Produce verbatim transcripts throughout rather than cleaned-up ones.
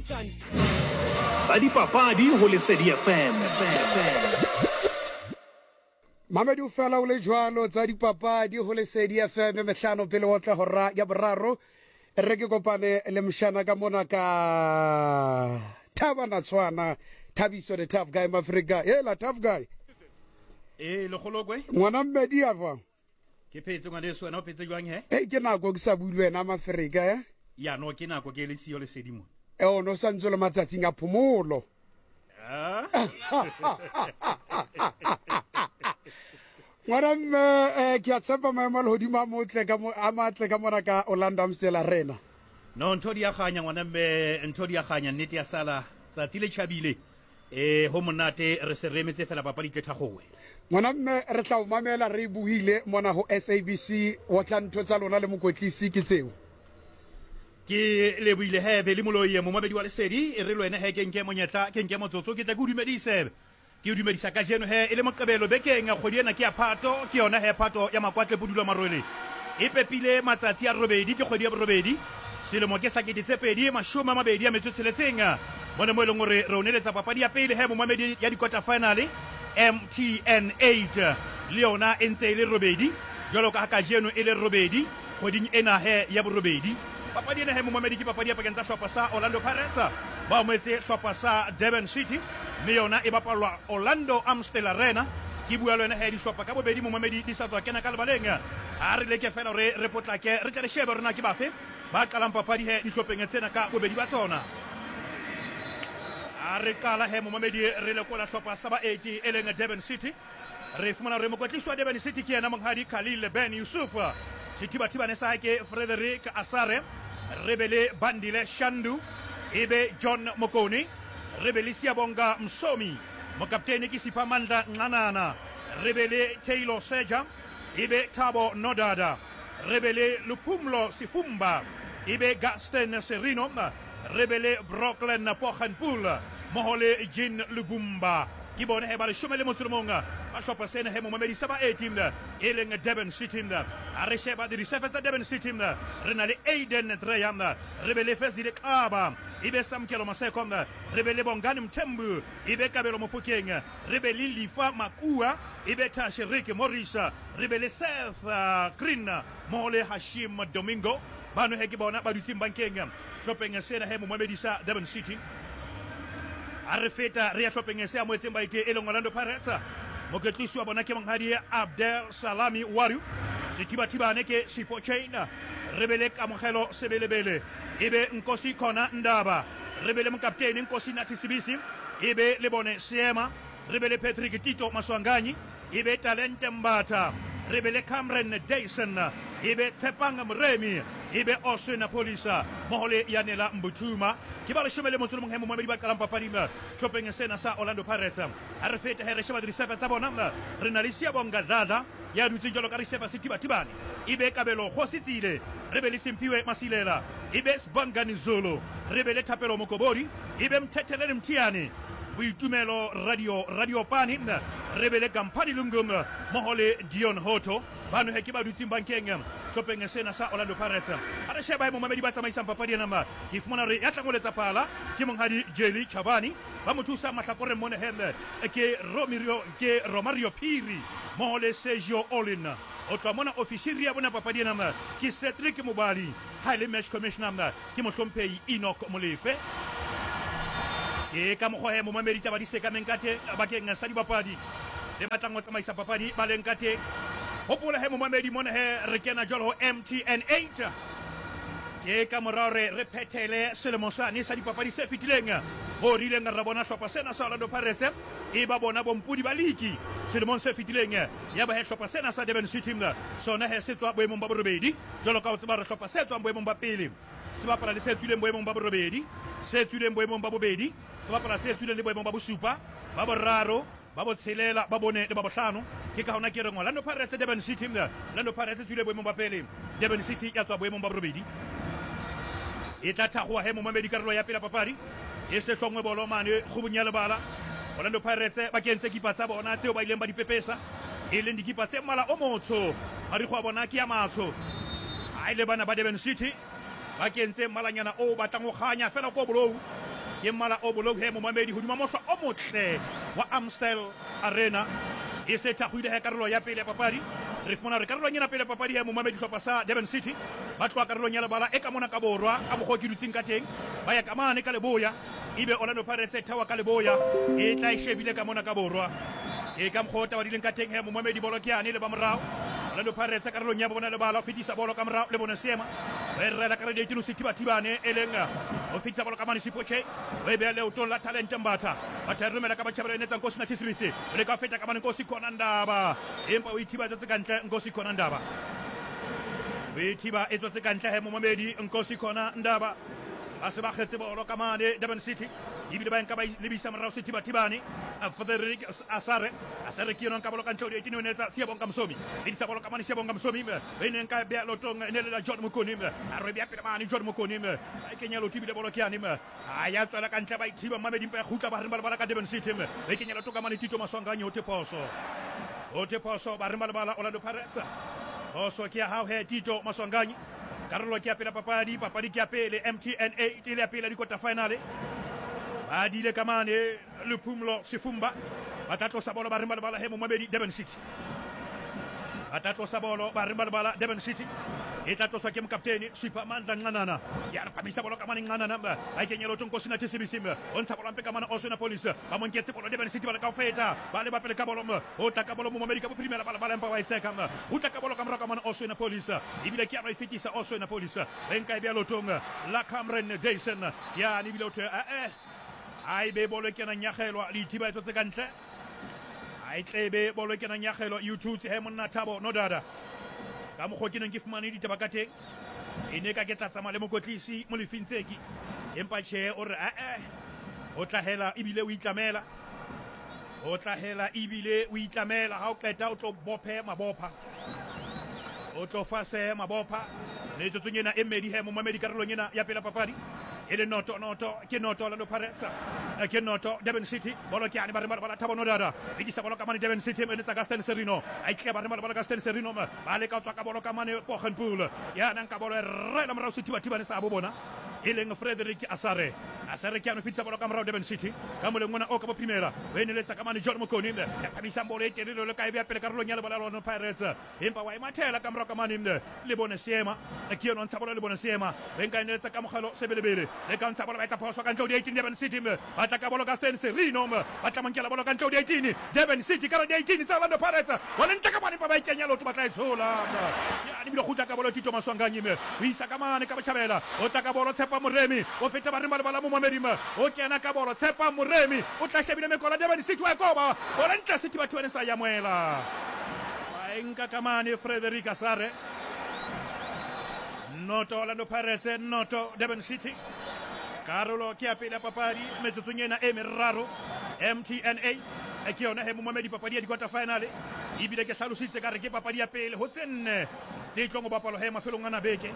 Tsa dipapadi ho Lesedi F M. Mamedi o fela o le jwalo tsa dipapadi ho Lesedi F M mehlano pele o tla hora ya boraro re ke kopane le mshana ka mona ka Thaba Natswana Thabiso the tough guy Mafrika hela tough guy eh le kholokwe ngwana mmedi ava ke phetse ngwana eso wena o phetse jwang he eh ke nako ke sa buile wena Mafrika eh ya no ke nako ke le siyo Lesedi mo eh o no santsolo matsatsing a phomolo ngwana mme eh ke a tshepa maemo le hodima motle ka mo a matle ka mona ka Orlando Amstel Arena no ntho di a ganya ngwana mme ntho di a ganya nnete ya sala tsatsi le chabile eh ho monate re se remetse fela papadi ke thagogwe ngwana mme re tla o mamela re buhile mona ho S A B C wa tla ntho tsa lona le mokotlisi ke tseo ke le buile hebe le moloye mo mabedi wa Lesedi e re lo ene he ke nke monyetla ke nke motsotso ke tla go dumedise ke dumedisa ka jeno he ele moqebelo bekeng ya kgodi ena ke ya phato ke yona he phato ya makwatle bodula marwele e pepile matsatsi a robedi ke kgodi ya robedi selemo ke sa ke ditsepedi mashoma mabedi ya metso tseletsenga mona mo eleng re re oneletsa papadi ya pele he mo mamedi ya di quarter final M T N eight le yona e ntse ile robedi jwalo ka ka jeno ile robedi kgoding ena he ya borobedi papadi ena he mo mamedi ke papadi ya pakeng tsa hlopha sa Orlando Pirates ba mo etse hlopha sa Durban City le yona e bapalwa Orlando Amstel Arena ke bua le yona he di hlopha ka bobedi mo mamedi di sa tswa kena ka lebaleng a re leke fela re re potlake re tle re shebe rena ke bafe ba qalang papadi he di hlopeng tsena ka bobedi ba tsona a re qala he mo mamedi re le kola hlopha sa ba eighty eleng Durban City re fumana re mo kwetliswa Durban City ke yena monghadi Khalil Ben Yusuf sithiba-thiba ne sa ke Frederick Asare rebele Bandile Shandu ebe John Mokoni rebele Siyabonga Msomi mokapteni ke Siphamandla Nqanana rebele Taylor Seja ebe Thabo Nodada rebele Luphumlo Sifumba ebe Gaston Serino rebele Brooklyn Poggenpoel mohole Jean Lubumba ki bone he ba le shome le motsomonga ba hlopha sena he mo mamedi sa ba eighteen da e leng Durban City da a re sheba di reserve tsa Durban City da re na le Aiden Dreyam da re be le Fezile Kaba ibe Samkelo Maseko da re be le Bongani Mthembu ibe Kabelo Mofokeng re be le Lifa Makua ibe Tashe Rick Morisa re be le Seth uh, Green mohole Hashim Domingo bano he ke bona ba dutse bankeng hlopeng sena he mo mamedi sa Durban City a re feta re ya hlopeng se a mo etseng baite e leng Orlando Pirates moketlisi wa bona ke monghadi Abdel Salami Waru sithiba-thibane ke Sipho Chaina rebele kamogelo sebelebele ebe Nkosi Khona Ndaba rebele mokapteni Nkosi Nathi Sibisi ebe le bone Siema rebele Patrick Tito Maswanganyi ebe Talente Mbatha rebele Cameron Dyson ebe Tshepanga Mremi ebe Oswena Polisa mohole Yanela Mbuthuma ke ba le shome le motsolo monghe mo mamedi ba qalang papadi ba hlopeng sena sa Orlando Pirates a re fete he re sheba di seven tsa bona re na le Siyabonga Dada ya dutse jalo ka re seven sithiba-thibane ibe Kabelo Khositsile re be le Simpiwe Masilela ibe Sibangani Zulu re be le Thapelo Mokobori ibe Mthethelele Mthiane Boitumelo Radio Radio Pani re be le Kampani Lungum mohole Dion Hoto bano he ke ba dutse bankeng hlopeng sena sa Orlando Pirates a re sheba mo mamedi ba tsamaisang papadi ena ke fumana re ya tlangoletsa pala ke monghadi Jelly Chabani ba mo thusa mahlakore mone hembe ke Romario ke Romario Phiri mohole Sergio Olin o tla mona ofisiri ya bona papadi ena ke Cedric Mobali highly match commissioner ke mohlomphehi Enoch Molefe ke ka mo he mo mamedi taba di sekameng kate bakeng sa di papadi le batlang go tsamaisa papadi ba leng kate hopola he mo mamedi mona he re kena jolo M T N eight ke ka morare re phethele selemo sa ne sa dipapadi se fitileng ho rileng ra bona hlopha sena sa Orlando Pirates e ba bona bompudi ba ligi selemo se fitileng ya ba he hlopha sena sa Durban City mna sona he se tswa boemong ba borobedi jolo ka o tseba re hlopha se tswa boemong ba pele se bapala le se tswileng boemong ba borobedi se tswileng boemong ba bobedi se bapala se tswileng le boemong ba bosupa ba boraro ba botshelela ba bone le ba bohlano ke ka hona ke re Orlando Pirates Durban City mna Orlando Pirates tswile boemong ba pele Durban City ya tswa boemong ba borobedi e tla thagwa he mo mamedi karolo ya pela papadi e se hlongwe bolo mane khubunya lebala Orlando Pirates ba kentse kipa tsa bona tseo ba ileng ba dipepesa e leng dikipa tse mala o motsho a re go bona ke ya matsho a ile bana ba Durban City ba kentse malanyana o batlang go ganya fela go bolou ke mmala o bolong he momamedi hodima mohla o motle wa Amstel Arena e se thagwile he karolo ya pele ya papadi re fumana re karolong ena pele papadi he momamedi hlopha sa Durban City ba tloa karolong ya lebala e ka mona ka borwa ka mokgwa ke dutseng ka teng ba ya ka mane ka leboya ibe Orlando Pirates e thawa ka leboya e tla e shebile ka mona ka borwa ke ka mokgwa taba dileng ka teng he momamedi bolo ke yane le ba morao Orlando Pirates karolong ya bona lebala o fetisa bolo ka morao le bona seema re rela ka re ditino sithibathibane e leng o fetisa bolo ka mane sipoche re be le utolo la talent mbatha batha rumela ka batjhabela enetsa nkosi na tshisibisi le ka feta ka mane nkosi khona ndaba empa o ithiba tse kantle nkosi khona ndaba Vithiba e tsotse kantle he momamedi nkosi khona ndaba ase ba khetse bolo ka mane Durban City ibile ba nka ba lebisa morao sithibathibane Frederick Asare Asare ke yona ka bolo ka ntlo di tino netsa Siyabonga Msomi ditsa bolo ka mane Siyabonga Msomi e ne nka bea lotong ne le la John Mokoni a re bea pele mane John Mokoni a kenya lo tibile bolo ke yane a ya tsala ka ntla ba ithiba mamedi mpa khutla ba re bala ka Durban City e kenya lo toka mane Tito Maswanganyi o teposo o teposo ba re bala Orlando Pirates oso ke ha he Tito Maswanganyi karolo ke apela papadi papadi ke apele M T N eight ile apela di quarter finale adile kamane le pumlo sifumba batato sabolo barimbal bala he momamedi Durban City batato sabolo barimbal bala Durban City etato sa kem kapteni Superman dan nganana ya kamisa bolo kamane nganana ay kenyelo tonko sina tisibisim on sabolo ampe kamana oso na police amon ketse bolo Durban City bala ka feta bale bapele ka bolo o taka bolo momamedi ka primera bala bala mpa wa itseka huta ka bolo kamra kamana oso na police ibile kia ba fitisa oso na police enka ibia lotonga la Cameron Dyson ya ni biloto eh ai be bolo ke na nyagelwa le thiba tse ka ntle ai tlebe bolo ke na nyagelwa YouTube he monna Thabo no dada ka mo go ke neng ke fumane ditaba ka teng ene ka ke tlatsa le mokotlisi mo lefintseki empa che o re a eh o tla hela ibile o itlamela o tla hela ibile o itlamela ha o qeta o tlo bophe mabopha o tlo fase mabopha le tsotsonyena emedi he mo mamedi karolong ena ya pela papadi ele noto noto ke noto Orlando Pirates ke noto Durban City bolo ke ani bare bare Thabo no dada fitisa bolo ka mane Durban City ene tsa Gaston Serino ai ke bare bare Gaston Serino ba le ka tswa ka bolo ka mane Pogenpool ya nang ka bolo re la morao City ba tibane sa bo bona ele ng Frederick Asare Asare ke ano fitisa bolo ka morao Durban City ka mo le ngwana o ka bo primera wene le tsa ka mane John Mokoni ya kamisa bolo e terilo le ka e bea pele karolo nya le bala Orlando Pirates empa wa imathela ka morao ka mane le bona seema ke yona ntsa bolo le bona seema venka ene tsa ka mogalo sebelebele le ka ntsa bolo ba etsa phoso ka ntlo di eighteen Durban City ba tla ka bolo ka Gaston Serino ba tla mankela bolo ka ntlo di eighteen Durban City ka di eighteen tsa Orlando Pirates wala ntla ka mane ba ba ikenya lo ba tla itsola ya ni bilo khutla ka bolo Tito Maswanganyi o isa ka mane ka batjhabela o tla ka bolo Tshepa Moremi o feta ba re bala mo mamedi o kena ka bolo Tshepa Moremi o tla shebile mekola Durban City wa koba wala ntla City ba twene sa ya mwela ba enka ka mane Frederick Asare noto Orlando Pirates noto Durban City karolo ke apela papadi metsotsonyena e meraro M T N eight e ke yona he momamedi papadi ya di quarter finale ibile ke hlalositse ka re ke papadi ya pele ho tsenne tse tlongo bapalo he mafelong ana beke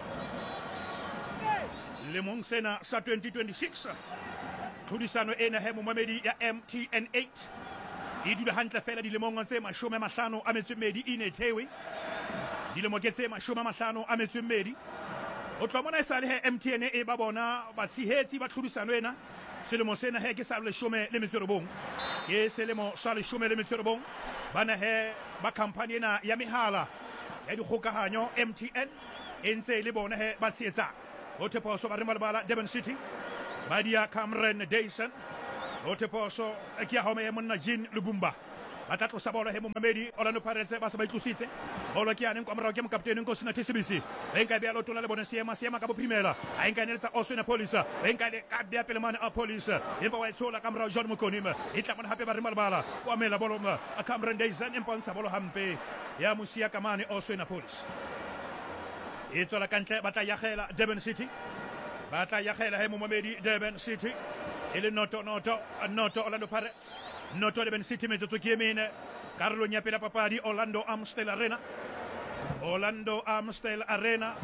le mong sena sa twenty twenty-six tlhodisano ena he momamedi ya M T N eight e dula hantle fela dilemong tse mashome mahlano a metso mmedi ine thewe dilemo ke tse mashome mahlano a metso mmedi o tla mona sa le he M T N e ba bona ba tshehetsi ba tlhodisano ena selemo sena he ke sa le shome le metso robong ke selemo sa le shome le metso robong bana he ba company ena ya mehala ya dikgokahanyo M T N e ntse le bona he ba tshehetsa o teposo ba re bala Durban City ba dia Cameron Dyson o teposo ke ya home monna Jean Lubumba batlatlo sa bolo he momamedi Orlando Pirates ba sa ba itlositse bolo ke ane kwa morao ke mokaptene nkosi na tshisibisi enka bea lotona le bona seema seema ka bo primera a enka ne tsa oso na police enka le ka bea pele mane a police empa wa itsola ka morao John Mokoni e tla mona hape ba re bala kwa mela bolo a Cameron Dyson empa ntsa bolo hampe ya musia ka mane oso na police e tsola kantle ba tla yagela Durban City ba tla yagela he momamedi Durban City ele noto noto noto Orlando Pirates noto Durban City metsotso ke emene karolo nya pela papadi Orlando Amstel Arena Orlando Amstel Arena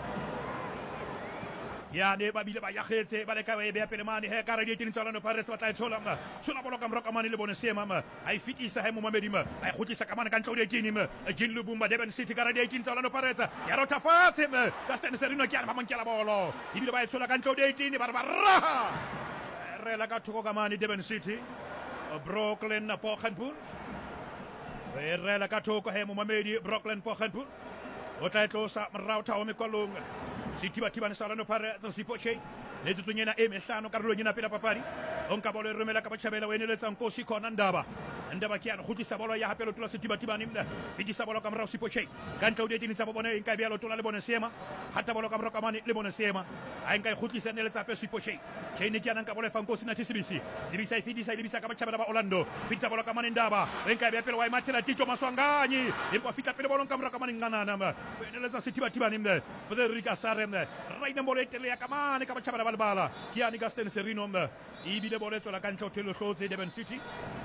ya ne ba bile ba yagetse ba le ka e bea pele mane he ka re di tini tsa Orlando Pirates ba tla tshola ma tshola bolo ka mro ka mane le bone seema ma ai fitisa he momamedi ma ai khutisa ka mane ka ntlo di tini ma Jean Lubumba Durban City ka re di tini tsa Orlando Pirates ya rota fatse ma Gaston Serino ke ana ba mankela bolo ibile ba tshola ka ntlo di tini ba ba rela ka thoko ka mane Durban City Brooklyn Poggenpoel re rela ka thoko he momamedi Brooklyn Poggenpoel o tla tlosa morao thao mekwalong sethibathibane sa Orlando Pirates Sipoche le tsunyena e mehlano karolong ena pela papadi o nka bolo e romela ka batjhabela o eneletsa Nkosi khona Ndaba Ndaba ke yana khutisa bolo ya hape lo tlola sethibathibane mna fitisa bolo ka morao Sipoche ka ntle o di tsa bobone e nka bia lo tlola le bone sema hata bolo ka morao ka mane le bone sema a nka e khutlisa neletsa pe Sipoche chaine ke yana nka bolo e fa Nkosi na Tsibisi Tsibisi e fitisa ile bisa ka batjhabela ba Orlando fitisa bolo ka mane Ndaba e nka bia pele wa imathela Tito Maswanganyi e mpa fita pele bolo ka morao ka mane nganana ma eneletsa sethibathibane mna Frederick Asare mna raina bolo e tele ya ka mane ka batjhabela ba bala ke yani Gaston Serino mna e bile bolo e tsola ka ntle lo hlotse Durban City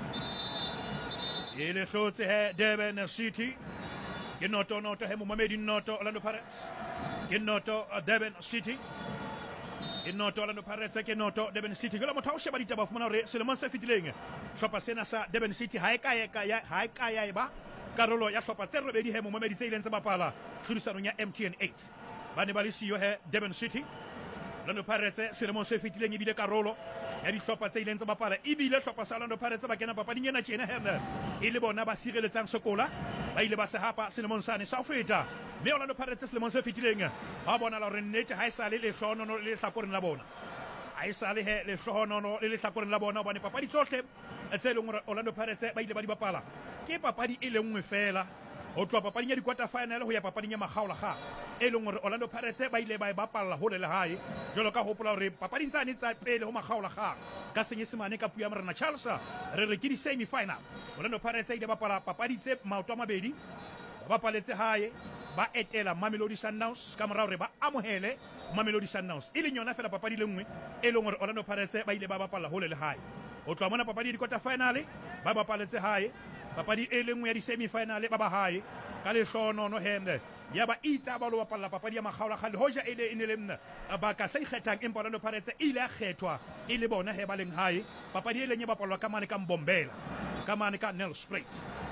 e le hlotse he Durban City ke noto noto he Momamedi noto Orlando Pirates ke noto Durban City e noto Orlando Pirates ke noto Durban City ke la motho o sheba ditaba fumana hore selemong se fetileng hlopa sena sa Durban City ha e ka ya ka ya ha e ka ya ba karolo ya hlopa tse robedi he Momamedi tse ileng tse bapala tlhodisanong ya M T N eight ba ne ba le siyo he Durban City Orlando Pirates selemong se fetileng e bile karolo ya dihlopha tse ileng tse bapala e bile hlopa sa Orlando Pirates ba kena papading ena tjena hena e le bona ba sireletsang sekola ba ile ba se hapa selemong sane sa ho feta mme Orlando Pirates selemong se fetileng ba bona la hore nnete ha e sale le hlonono le hlakoreng la bona ha e sale he le hlonono le hlakoreng la bona hobane papadi tsohle tse leng hore Orlando Pirates ba ile ba di bapala ke papadi e le nngwe fela ho tloha papading ya di-quarter final ho ya papading ya makgaolakgang e leng hore Orlando Pirates ba ile ba e bapalla hole le hae jwalo ka hopola hore papading tsane tsa pele ho makgaolakgang ka senyesemane ka puo ya morena Charles re re ke di-semi final Orlando Pirates ile bapala papadi tse maoto a mabedi ba bapaletse hae ba etela Mamelodi Sundowns ka morao re ba amohele Mamelodi Sundowns e leng yona fela papadi le nngwe e leng hore Orlando Pirates ba ile ba bapalla hole le hae ho tloha mona papadi ya di-quarter final ba bapaletse hae papadi e lengwe ya di-semi final ba ba hae ka lehlonono hemne ya ba itsa ba lo bapalla papadi ya makgaolakgang le hoja e le e ne le mna ba ka sa ikgethang empa Orlando Pirates ile a kgethwa e le bona he ba leng hae papadi e leng e bapalwa ka mane ka Mbombela ka mane ka Nelspruit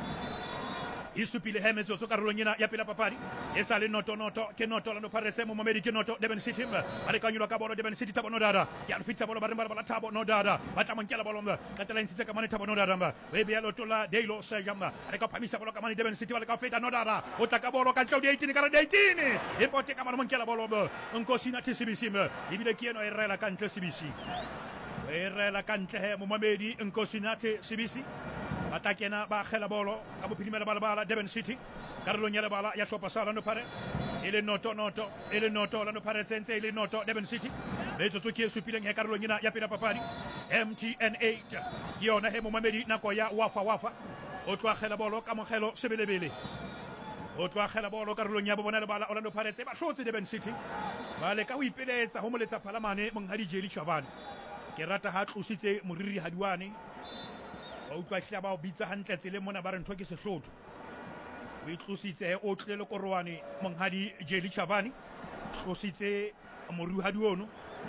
e supile he metsotso karolong ena ya pela papadi e sa le noto noto ke noto Orlando Pirates Momamedi ke noto Durban City ba re ka nyolwa ka bolo Durban City Thabo Nodada ya fitsa bolo ba re ba Thabo Nodada ba tla mankela bolo mba ka tla ntse ka mane Thabo Nodada ba we bia lotola Deilo Sejama re ka phamisa bolo ka mane Durban City ba le ka feta Nodada o tla ka bolo ka tla di eighteen ka re eighteen e pote ka mane mankela bolo ba Nkosi na Tsibisi ba e bile ke eno e rela ka ntle Tsibisi e rela ka ntle he Momamedi Nkosi na Tsibisi atakena ba khela bolo ka bophilimela bala bala Durban City karolong ya le bala ya hlopa sa Orlando Pirates ele noto noto ele noto Orlando Pirates ntse ele noto Durban City metsotso ke supileng he karolong ena ya pela papadi M T N eight ke yona he Momamedi nako ya wafa wafa o tloa khela bolo ka mogelo sebelebele o tloa khela bolo karolong ya bona le bala Orlando Pirates ba hlotse Durban City ba le ka o ipeletsa ho moletsa phalamane monghadi Jeli Chabane ke rata ha tlositse moriri Hadiwane ba utlwa hla ba o bitsa hantle tsele mona ba re ntho ke sehlotho o itlositse he o tlele korwane monghadi Jeli Chabane tlositse moruhadi ono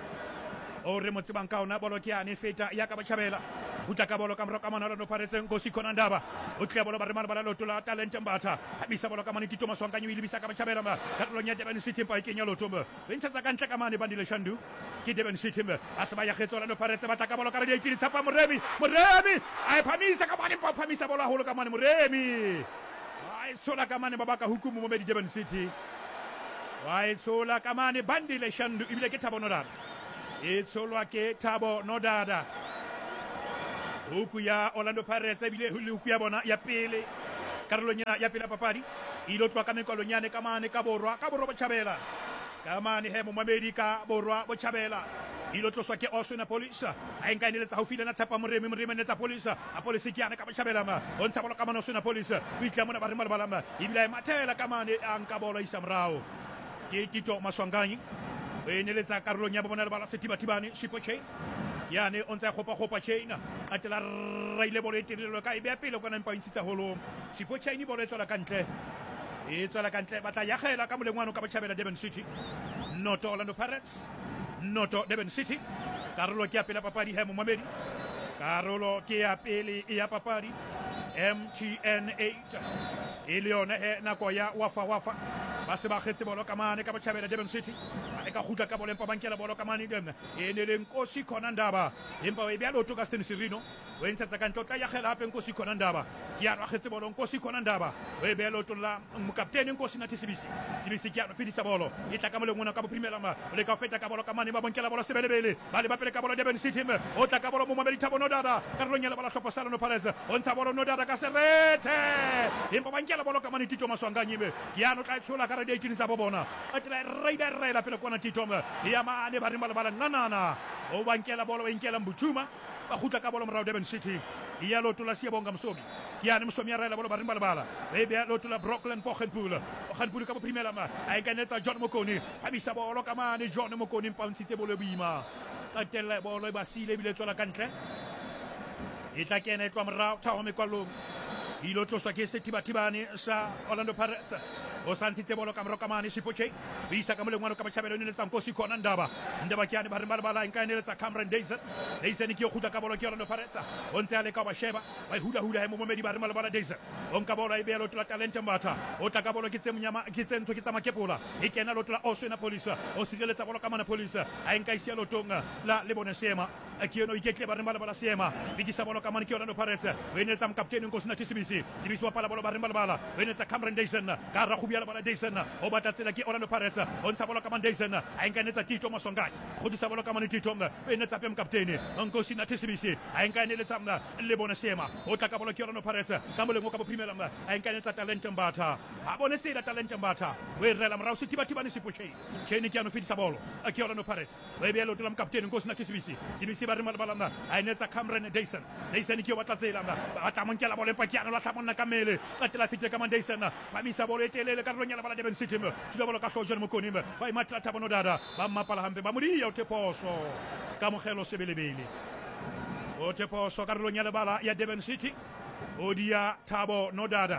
o re motsebang ka ona bolo ke yane feta ya ka batjhabela futla ka bolo ka morao ka mona Orlando Pirates Nkosi khona Ndaba o tle bolo ba re mana ba la loto la talent mbatha habisa bolo ka mane Tito Maswanganyi o ilebisa ka batjhabela ba ka tlonya Durban City pa ikenya loto ba re ntsha ka ntle ka mane bandile Shandu ke Durban City ba asaba ya kgetso Orlando Pirates ba tla ka bolo ka re di eighteen tsapa Moremi Moremi ai phamisa ka mane pa phamisa bolo haholo ka mane Moremi ai sola ka mane babaka hukumu Momamedi Durban City ai sola ka mane bandile Shandu ibile ke Thabo Nodada e tsolwa ke Thabo Nodada huku ya Orlando Pirates bile huku ya bona ya pele karolong ya pela papadi ilo tloa ka mekwalonyane ka mane ka borwa ka borwa botjhabela ka mane he Momamedi ka borwa botjhabela ilo tloswa ke Oswena Police a enka ineletsa haufi le na tsapa Moremi Moremi ne tsa police a police ke yana ka botjhabela ma o ntsha bolo ka mane Oswena Police o itla mona ba re malabala ma ibile mathela ka mane a nka bolo isa morao ke Tito Maswanganyi o ineletsa karolong ya bona le bala sethibathibane Sipoche yane on tsa khopa khopa chaina atela raile bolo e tirelo ka e be pele kwana mpa intshitsa holo Sipoche ni bolo e tswela kantle e tswela kantle batla ya khela ka molengwana ka botjhabela Durban City noto Orlando Pirates noto Durban City karolo ke ya pele papadi he Momamedi karolo ke ya pele ya papadi M T N eight e le yona he nako ya wafa wafa ba se ba khetse bolo ka mane ka botjhabela Durban City ba ka khutla ka bolo empa ba nkela bolo ka mane dem e ne le Nkosi khona Ndaba empa we bya loto ka Stan Sirino we ntsa ka ntotla ya khela hape Nkosi khona Ndaba ke ya ba khetse bolo Nkosi khona Ndaba we bya loto la mokaptene Nkosi na Tsibisi Tsibisi ke ya no fidisa bolo e tla ka mo le ngwana ka bo primela ma le ka feta ka bolo ka mane ba bonkela bolo sebelebele ba le ba pele ka bolo Durban City o tla ka bolo mo Mamedi Thabo Nodada ka rolo nyela bala hlopa sala no Perez o ntsha bolo Nodada ka serete empa ba nkela bolo ka mane Tito Maswanganyime ke ya no tla tshola ka re di tshini sa bobona a tla raida raida pele kwana Tito ya mane ba rimala bala nganana o ba nkela bolo ba nkela Mbutuma ba khutla ka bolo morao Durban City ya lotola Siyabonga Msomi ya ne Msomi ya raela bolo ba rimala bala be be lotola Brooklyn Poggenpool Poggenpool ka bo primela ma a ikanetsa John Mokoni ha bisa bolo ka mane John Mokoni mpantshitse bolo boima ka tella bolo ba sile bile tsola kantle e tla kena e twa morao thaho mekwalong ilo tloswa ke setibatibane sa Orlando Pirates o santshitse bolo ka morao ka mane Sipoche bisa ka molengwana ka bachabelo ne le tsa Nkosi khona Ndaba Ndaba ke ane ba rimala bala nka ne le tsa Cameron Dyson Dyson ke o khutla ka bolo ke Orlando Pirates o ntse ale ka ba sheba ba hula hula he mo Momedi ba rimala bala Dyson o nka bolo e be lo tla talent mbatha o tla ka bolo ke tse mnyama ke tse ntho ke tsa Makepola e kena lo tla Oswena Police o sireletsa bolo ka mana Police a nka isia lo tonga la le bone sema ke yeno iketle ba rimala bala sema bidisa bolo ka mane ke Orlando Pirates we ne tsa mkaptene Nkosi na Tsibisi Tsibisi wa pala bolo ba rimala bala we ne tsa Cameron Dyson ka ra khubiala bala Dyson o batla tsela ke Orlando Pirates o ntsha bolo ka mane Dyson a nka ne tsa Tito Maswanganye khodisa bolo ka mane Tito we ne tsa pem kaptene Nkosi na Tsibisi a nka ne le tsa le bone sema o tla ka bolo ke Orlando Pirates ka molengo ka bo primela ma a nka ne tsa talent mbatha ha bone tsela talent mbatha we rela morao sitiba tiba ne Sipoche cheni ke ano fidisa bolo a ke Orlando Pirates we be lo tla mkaptene Nkosi na Tsibisi Tsibisi ba rimala bala a ne tsa Cameron Dyson Dyson ke o batla tsela ma ba tla monkela bolo empa ke ano la tlhamonna ka mele ka tela fitle ka man Dyson ba misa bolo etelele ka rolo nyala bala Durban City tsila bolo ka John Mokoni ba imatla Thabo Nodada ba mmapala hampe ba modiya o teposo ka mogelo sebelebele o teposo ka rolo nyala bala ya Durban City odia Thabo Nodada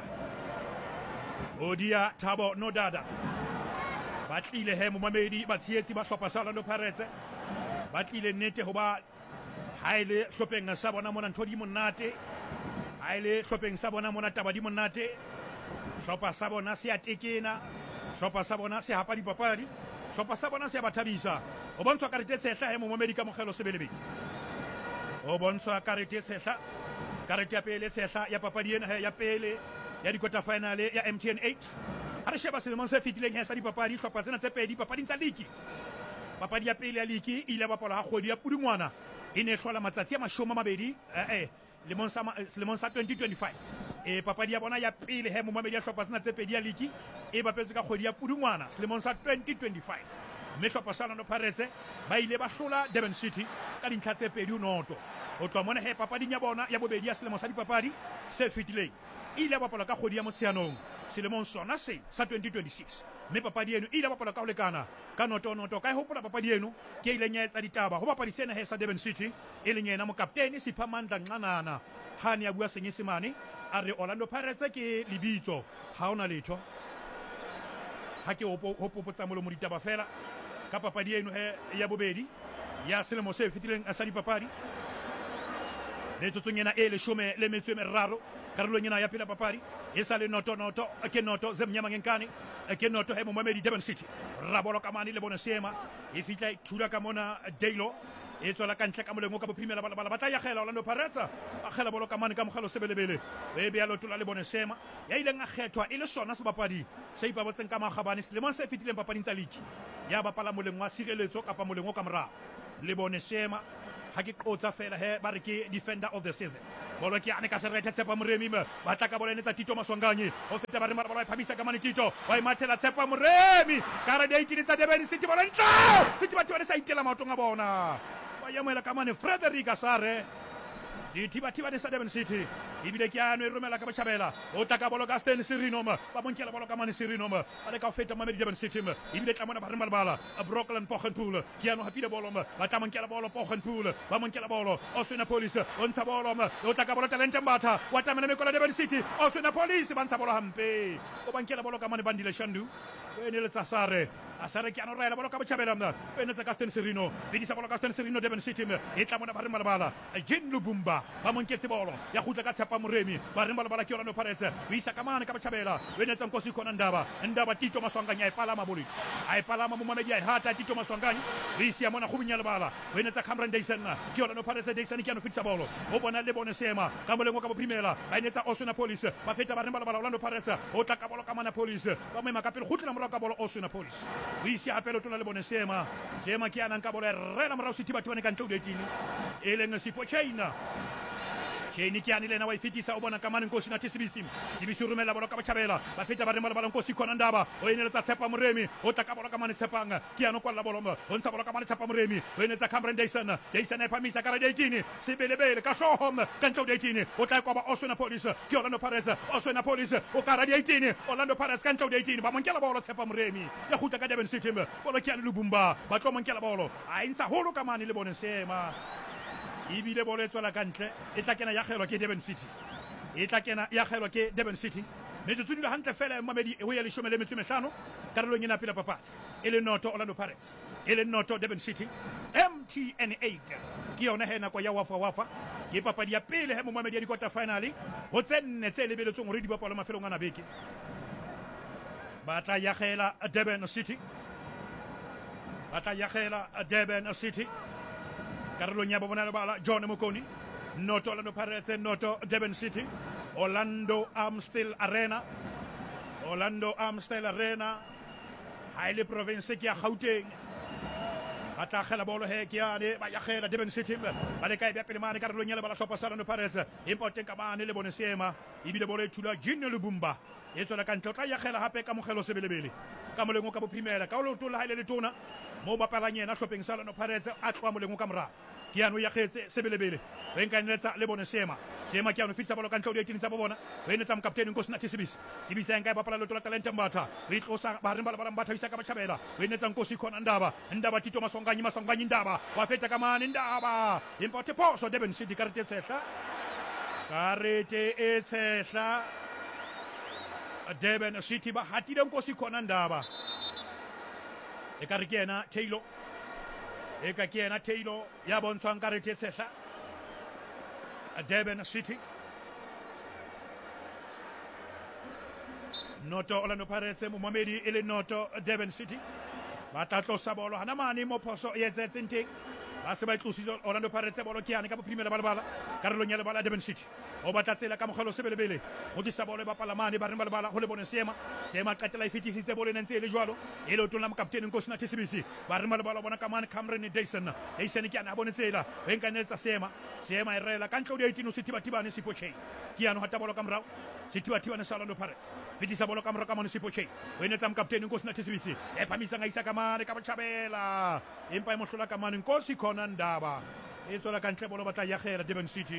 odia Thabo Nodada ba tlile he mo Mamedi ba tsietsi ba hlopa sa Orlando Pirates ba tlile nnete ho ba haile hlopeng sa bona mona ntho di monate haile hlopeng sa bona mona taba di monate hlopa sa bona se a tekena hlopa sa bona se hapa dipapadi hlopa sa bona se a bathabisa o bontshwa karete sehla he mo Mamedi ka mogelo sebelebe o bontshwa karete sehla karete ya pele sehla ya papadi ena ya pele ya di quarter final ya M T N eight ha re sheba selemong se fetileng he sa dipapadi hlopa tsena tse pedi papadi tsa liki papadi ya pele ya liki ile bapala ha kgwedi ya Pudungwana e ne hlola matsatsi a mashome a mabedi eh lemong sa lemong sa twenty twenty-five e papadi ya bona ya pele he mo Mamedi ya hlopa tsena tse pedi ya liki e bapetse ka kgwedi ya Pudungwana lemong sa twenty twenty-five mme hlopa sa Orlando Pirates ba ile ba hlola Durban City ka dintlha tse pedi noto o tloa mona he papadi ya bona ya bobedi ya selemo sa dipapadi se fetileng ile bapala ka kgwedi ya Motsheanong selemong sona se sa twenty twenty-six mme papadi eno ile bapala ka ho lekana ka noto noto ka e hopola papadi eno ke ile nya etsa ditaba ho bapadi sena he sa Durban City e leng yena mokaptene Siphamandla Nqanana ha ne a bua Senyesemane a re Orlando Pirates ke lebitso ha ona letho ha ke hopopotsa molo mo ditaba fela ka papadi eno he ya bobedi ya selemo se fetileng a sa dipapadi le tsotsong ena e le shome le metso e meraro karolo nyana ya pela papadi e sa le noto noto ke noto zemnyama ngenkane ke noto he mo Mamedi Durban City rabolo ka mane le bona sema e fitla e thula ka mona Daylo e tsola ka ntle ka molengo ka bo primela bala bala batla ya khela Orlando Pirates ba khela bolo ka mane ka mogelo sebelebele e be ya lotola le bona sema ya ile nga khethwa e le sona se bapadi se ipa botseng ka magabane selemong se fetileng papading tsa league ya bapala molengo wa sireletso kapa molengo ka mora le bona sema ha ke qotsa fela he ba re ke defender of the season bolo ke ane ka se rethe Tshepa Moremi ba tla ka bolo ene tsa Tito Maswanganye o feta ba re mara bolo e phamisa ka mane Tito wa imathela Tshepa Moremi ka re date tsa Durban City bolo ntla City batho ba le sa itela maotong a bona ba ya moela ka mane Frederick Asare City batho ba le sa Durban City ibile ke ano e romela ka bachabela o tla ka bolo ka Stan Sirino ba monkela bolo ka mane Sirino ba le ka feta Mamedi Durban City ibile tla mona ba re malbala Brooklyn Poggenpool ke ano hapile bolo ba tla monkela bolo Poggenpool ba monkela bolo Oswena Police o ntsha bolo o tla ka bolo talent mbatha wa tamana mekola Durban City Oswena Police ba ntsha bolo hampe o bankela bolo ka mane Bandile Shandu we ne le tsa Sare Asare ke ano raela bolo ka botjhabela mna e netsa Gaston Serino fedisa bolo Gaston Serino Durban City e tla mona ba re malabala Jean Lubumba ba monketse bolo ya khutla ka tshepa moremi ba re malabala ke Orlando Pirates o isa ka mane ka botjhabela e netsa Nkosi khona Ndaba Ndaba Tito Maswanganya e palama boli ai palama mo mamedi ai hata Tito Maswanganya o isia mona khubinya lebala e netsa Cameron Dyson ke Orlando Pirates Dyson ke ano fedisa bolo o bona le bone sema ka molengo ka bo primela ba netsa Osuna Police ba feta ba re malabala Orlando Pirates o tla ka bolo ka mana Police ba mo ka pele khutla mora ka bolo Osuna Police o isia apelo tona le bone sema sema ke ana nka bolo rela mora o sithiba tibane ka ntlo letini e leng Sipho Chaina Cheni ke ani lena wa ifitisa o bona ka mane Nkosi na Tsibisi Tsibisi rumela bolo ka botjhabela ba feta ba re malabala Nkosi khona Ndaba o ene tsa tshepa moremi o tla ka bolo ka mane tshepanga ke ano kwalla bolo o ntsa bolo ka mane tshepa moremi o ene tsa Cameron Dyson Dyson e phamisa ka ra eighteen sebelebele ka hlohom ka ntlo eighteen o tla kwa ba Osuna Police ke Orlando Pirates Osuna Police o ka ra eighteen Orlando Pirates ka ntlo eighteen ba monkela bolo tshepa moremi ya khutla ka Durban City bolo ke Lubumba ba tlo monkela bolo a intsa holo ka mane le bone sema ibile bolo e tswela ka ntle e tla kena ya kgelwa ke Durban City e tla kena ya kgelwa ke Durban City metsotso dilo hantle fela mamedi o ya leshome le metso e mehlano karolong ena pela papadi e le noto Orlando Pirates e le noto Durban City M T N eight ke yona he nako ya wafa wafa ke papadi ya pele he mo mamedi ya di quarter finale ho tsenne tse lebeletsong hore di bapala mafelong ana beke ba tla ya khela Durban City ba tla ya khela Durban City Karolong ya bona bala John Mokoni noto Orlando Pirates noto Durban City Orlando Amstel Arena Orlando Amstel Arena Haile province ke ya Gauteng ata khela bolo he ke ya ne ba ya khela Durban City ba le ka e pele mane karolong ya bala hlopa sa Orlando Pirates important ka bane le bone sema ibile bolo e thula Jean Lubumba e tsela ka ntlo tla ya khela hape ka mogelo sebelebele ka molengo ka bo primela ka o lo tola haile le tona mo ba palanyena hlopeng sa Orlando Pirates a tloa molengo ka mora ke ano ya khetse sebelebele re nka nnetsa le bone sema sema ke ano fitsa bolo ka ntlo di tsa bona re nnetsa mokapteni Nkosi na Tsibisi Tsibisi nka ba pala lo tola talent mbatha re tlosa ba re mbala bala mbatha isa ka bachabela re nnetsa Nkosi khona Ndaba Ndaba Tito Maswanganya Maswanganya Ndaba wa feta ka mane Ndaba impote poso Durban City karete sehla karete e sehla Durban City ba hatile Nkosi khona Ndaba e ka re ke ena Taylor e ka ke ena Taylor ya bontshwang karete sehla Durban City noto Orlando Pirates mo mamedi ele noto Durban City ba tla tlosa bolo hana mane mo phoso e etsetseng teng ba se ba tlositse Orlando Pirates bolo ke yana ka boprimela balabala karolong ya lebala Durban City o batla tsela ka mogelo sebelebele go disa bolo ba palamane ba re balabala go le bone sema sema qatela e fetisitse bolo ene ntse le jwalo e le tona mokapteni Nkosi na Tsibisi ba re balabala bona ka mane Cameron Dyson Dyson ke yana bone tsela e nka netsa sema sema e rela ka ntlo di eighteen o sithiba tibane Sipho Chain ke yana hata bolo ka morao sithiba tibane sa Orlando Pirates fetisa bolo ka morao ka mane Sipho Chain o netsa mokapteni Nkosi na Tsibisi e phamisa nga isa ka mane ka botjhabela empa e mohlola ka mane Nkosi khona Ndaba e tsola ka ntle bolo batla ya khela Durban City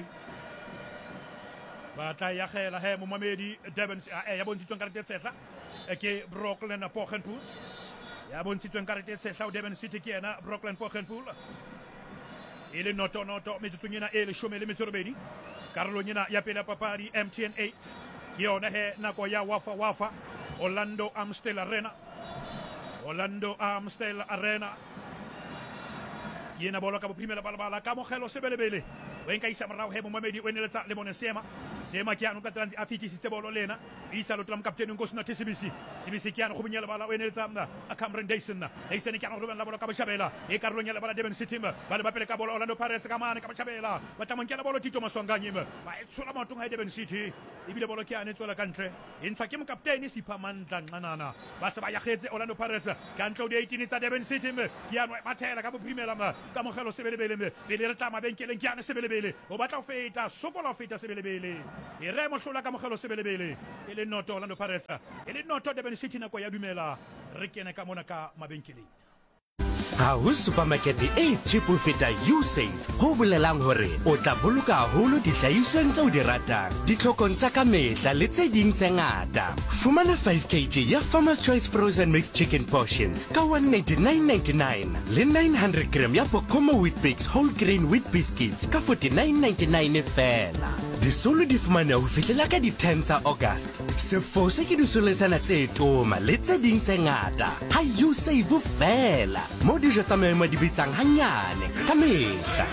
batla ya khela he mo mamedi Durban e ya bontshitsweng karete sehla ke Brooklyn Poggenpoel ya bontshitsweng karete sehla Durban City ke ena Brooklyn Poggenpoel e le noto noto metsotso ena e le shome le metso robedi karolong ena ya pele papadi M T N eight ke yona he nako ya wafa wafa Orlando Amstel Arena Orlando Amstel Arena ke ena bolo ka boprimela balabala ka mogelo sebelebele wen ka isa morao he mo mamedi o neletsa le bone sema sema ke ano ka transi a fitisitse bolo lena isa lo tla mokapteni Nkosi na Tsibisi Tsibisi ke ano go bunyela bala o neletsa mna a Cameron Dyson Dyson ke ano go bana bolo ka boshabela e ka rolong ya bala Durban City ba le ba pele ka bolo Orlando Pirates ka mane ka boshabela ba tla monkela bolo Tito Maswanganye ba e tshola matong ha Durban City ibile bolo ke ane tswela ka ntle e ntsha ke mokapteni Sipha Mandla Nqanana ba se ba ya khetse Orlando Pirates ka ntlo di eighteen tsa Durban City ke ano mathela ka boprimela ma ka mogelo sebelebele pele re tla mabenkeleng ke ane sebelebele o batla o feta sokola o feta sebelebele e re mo hlola ka mogelo sebelebele e le noto Orlando Pirates e le noto Durban City nako ya dumela re kene ka mona ka mabenkeleng ha ho supermarket e cheap ho feta Usave ho bolelang hore o tla boloka haholo dihlahisweng tse o di ratang ditlhokong tsa ka mehla le tse ding tse ngata fumana five kilograms ya Farmer's Choice frozen mixed chicken portions ka one ninety-nine ninety-nine le nine hundred grams ya Pokoma Weet Bix whole grain wheat biscuits ka forty-nine ninety-nine fela disolo di fumaneha ho fihlela ka di-ten tsa august sefose ke disoletsana tse toma le tse ding tse ngata ha usave fela mo dijo tsa maemo di bitsang hanyane ka mehla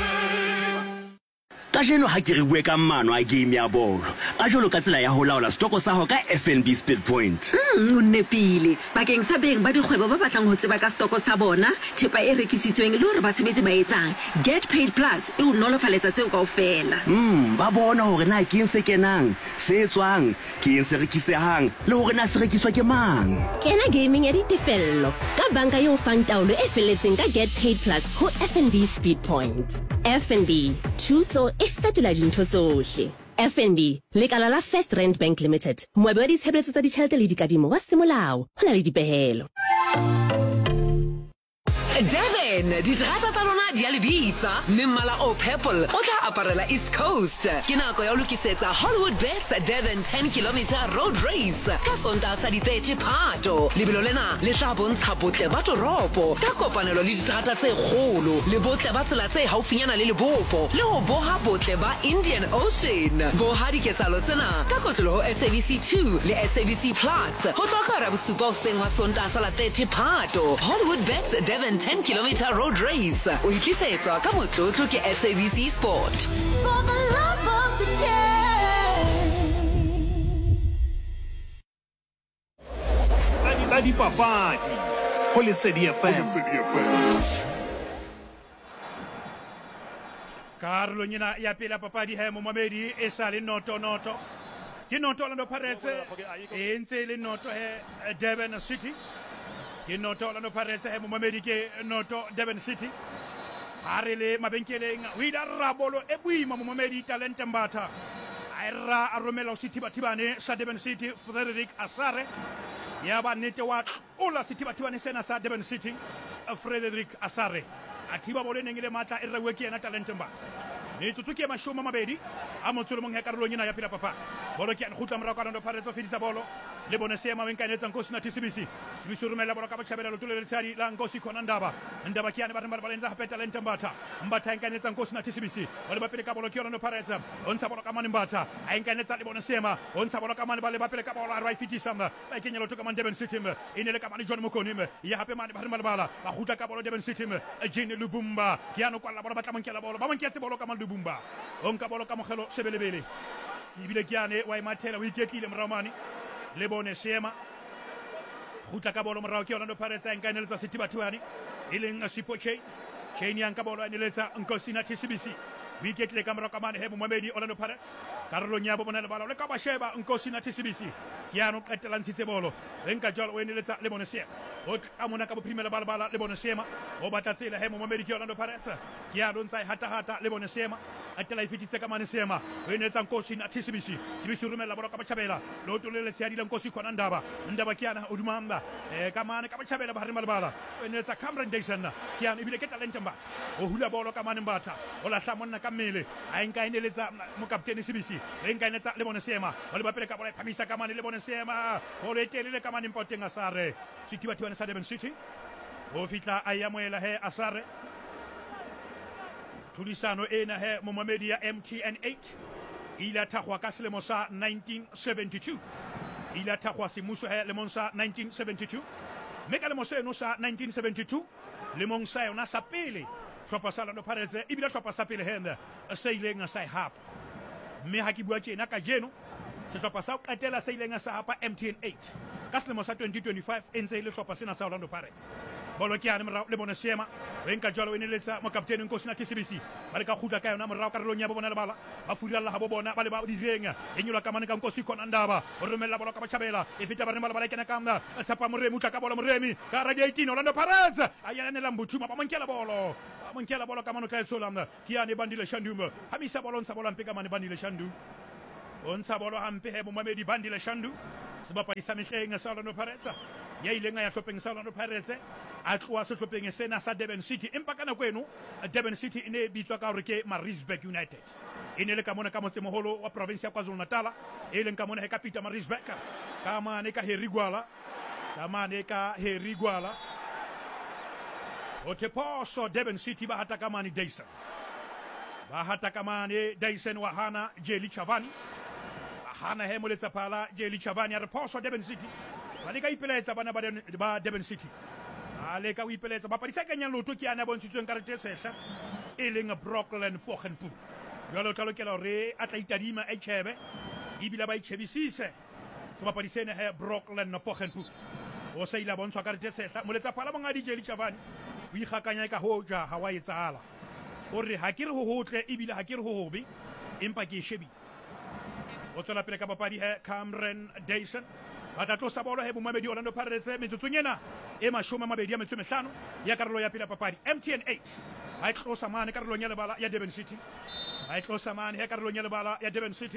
Kajeno ha ke re bue ka mano a game ya bolo. A jolo ka tsela ya ho laola stoko sa ho ka F N B Speed Point. Mm, o nepile. Bakeng sa beng ba dikgwebo ba batlang ho tseba ka stoko sa bona, thepa e rekisitsweng le hore ba sebetsi ba etsang. Get Paid Plus e o nolofaletsa tseo kaofela. Mm, ba bona hore na ke eng se kenang, se etswang, ke eng se rekisehang, le hore na se rekiswa ke mang. Kena gaming ya ditefello. Ka banka eo fang taolo e felletseng ka Get Paid Plus ho F N B Speed Point. F N B, thuso e fetola dintho tsohle. F N B, lekala la First Rand Bank Limited. Moabi wa ditshebeletso tsa ditjhelete le dikadimo wa semolao. Ho na le dipehelo. Devon, di terata tsa lona di a lebitsa. Mme mmala o purple o tla aparela East Coast. Ke nako ya ho lokisetsa Hollywood Best Devon ten kilometer road race ka Sontaha sa di thirty Phato. Lebelo lena le tla bontsha botle ba toropo ka kopanelo le diterata tse kgolo le botle ba tsela tse haufinyana le Lebopo le ho boha botle ba Indian Ocean. Boha diketsahalo tsena ka kotlolo ho S A B C two le S A B C Plus ho tloha ka hora bosupa hoseng wa Sontaha sa la thirty Phato. Hollywood Best Devon ten kilometer road race o itlisetswa ka motlotlo ke S A B C Sport. For the love of the game. Tsa dipapadi ho Lesedi F M. Carlo nyina ya pela papadi he momamedi e sale noto noto ke noto Orlando Pirates e ntse le noto he Durban City ke noto Orlando Pirates he momamedi ke noto Durban City hare le mabenkeleng o ida rabolo e buima momamedi talent mbatha a era a romela o sithibathibane sa Durban City Frederick Asare ya ba nete wa ola sithibathibane sena sa Durban City Frederick Asare athiba bolo neng le matla e rewe ke ena talent mbatha ne tutsuke mashoma mabedi a motsolo mong ya karolo nyina ya pila papa bolo ke an khutla mra ka Orlando Pirates o fedisa bolo le bone se ma wenkanetsa nkosi na T C B C sibisi rumela bolo ka bachabela lo tulele tsari la nkosi khona ndaba ndaba ke ane ba rembala balenza ha peta talent mbatha mbatha enkanetsa nkosi na T C B C bolo ba pele ka bolo ke Orlando Pirates on sa bolo ka mani mbatha a enkanetsa le bone sema on sa bolo ka mani ba le ba pele ka bolo a right fitisa ba kenya lo toka man Durban City ine le ka mani John Mokoni ya hape mani ba rembala bala ba khutla ka bolo Durban City Jane Lubumba ke ano kwala bolo ba tla monkela bolo ba monketse bolo ka man Lubumba on ka bolo ka mogelo sebelebele ibile ke ane wa imathela o iketlile mramani le bone sema khutla ka bolo morao ke Orlando Pirates a nkaneletsa sithibathibane e leng Sipo Chain Chain yang ka bolo a neletsa nkosina T C B C wicket le kamera ka mane he momamedi Orlando Pirates karolo nyabo bona le balo le ka ba sheba nkosina T C B C ke ano qetela ntshitse bolo le nka jalo o neletsa le bone sema o ka mona ka bophrimela bala bala le bone sema o batla tsela he momamedi ke Orlando Pirates ke ano ntsa hata hata le bone sema atela ifititse ka mane sema o enetsa nkosi na T C B C T C B C rumela bolo ka bachabela lo tolele tsiadi la nkosi khona ndaba ndaba ke ana o dumamba e ka mane ka bachabela ba harima lebala o enetsa Cameron Dyson ke ana ibile ke talent mbatha o hula bolo ka mane mbatha o la hlamonna ka mmele a enka eneletsa mo captain C B C le enka enetsa le bone sema o le bapele ka bola phamisa ka mane le bone sema o le telele ka mane Mpoteng Asare sithibathibane sa Durban City o fitla ayamoela he Asare Tulisano ena he momamedi ya M T N eight ila takhwa ka selemo sa nineteen seventy-two ila takhwa simuso he le monsa nineteen seventy-two meka le moseno sa nineteen seventy-two le monsa yona sa pele hlopa sa Orlando Pirates ibila hlopa sa pele henda sa ileng sa hapa me ha ke bua tjena ka jeno se hlopa sa qetela sa ileng sa hapa M T N eight ka selemo sa twenty twenty-five entse ile hlopa sena sa Orlando Pirates bolo ke ane morao le bone sema wenka jalo e neletsa mo captain nkosi na T C B C ba le ka khutla ka yona morao ka relo nya bo bona le bala ba furila la bo bona ba le ba di renga e nyula ka mane ka nkosi khona ndaba o romela bolo ka bachabela e fita ba re mala bala kena kamba tsapa moremi utla ka bolo moremi ka radio eighteen Orlando Pirates ayana ne lambuthuma ba monkela bolo ba monkela bolo ka mano ka esolamna ke ane bandile shandum hamisa bolo ntsa bolo mpeka mane bandile shandu on sa bolo hampe he mo mamedi bandile shandu sebapa isa mehleng sa Orlando Pirates ya ile nga ya hlopeng sa Orlando Pirates a tloa sehlopeng sena sa Durban City empa kana kweno Durban City ine bitswa ka hore ke Maritzburg United ine le ka mona ka motse moholo wa province ya KwaZulu Natal e leng ka mona he ka Peter Maritzburg ka mane ka Herigwala ka mane ka Herigwala o te poso Durban City ba hata ka mane Dyson ba hata kamane Dyson Wahana Jelly Chavani hana he moletsa phala Jelly Chavani re phoso Durban City ba le ka ipeletsa bana ba Durban City ba le ka ipeletsa ba padisa kenya lotho ke ana bontshitsweng karete sehla e leng Brooklyn Poggenpoel jalo tla lokela re a tla itadima e chebe ibila ba ichebisise se ba padisene he Brooklyn Poggenpoel o se ila bontshwa karete sehla moletsa phala monga di Jelly Chavani o igakanya ka hoja ha wa etsala ore ha ke re ho hotle ibile ha ke re ho hobe empa ke shebi o tsela pele ka papadi he Cameron Dyson ba tla tlosa bolo he bomamedi Orlando Pirates metsotsong ena e mashome a mabedi ya metso e mehlano ya karolo ya pele papadi M T N eight ba e tlosa mane karolong ya lebala ya Durban City ba e tlosa mane he karolong ya lebala ya Durban City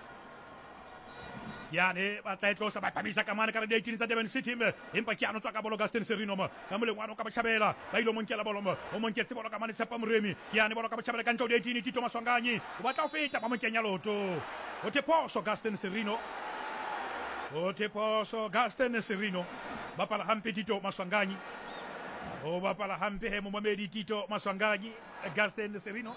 yane ba tla tlosa ba phamisa ka mane ka re eighteen tsa Durban City empa ke ano tswa ka bolo Gaston Serino mo ka molengwana ka bachabela ba ilo monkela bolo mo o monketse bolo ka mane Tshepa Moremi yane bolo ka bachabela ka ntlo eighteen Tito Maswanganyi o batla o feta ba monkenya loto o te poso Gaston Serino o te poso Gaston Serino ba pala hampe Tito Maswanganyi o ba pala hampe he momamedi Tito Maswanganyi Gaston Serino